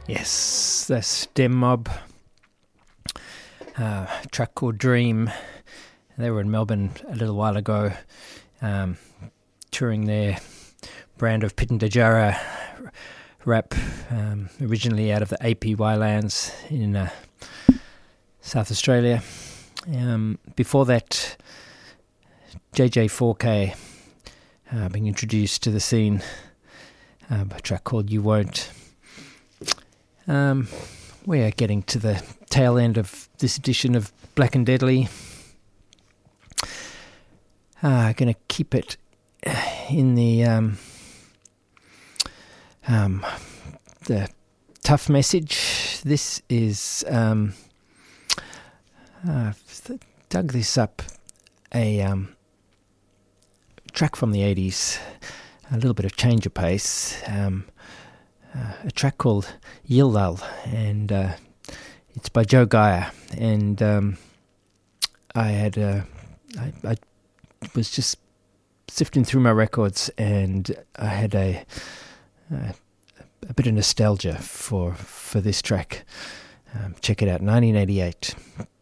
Yes, the Stem Mob, track called Dream. They were in Melbourne a little while ago, touring their brand of Pitjantjatjara rap, originally out of the APY lands in South Australia. Before that, JJ4K being introduced to the scene, a track called You Won't. We are getting to the tail end of this edition of Black and Deadly. Going to keep it in the tough message. This is dug this up, a track from the 80s, a little bit of change of pace, a track called Yildal, and it's by Joe Geyer. And I was just sifting through my records, and I had a bit of nostalgia for this track. Check it out, 1988.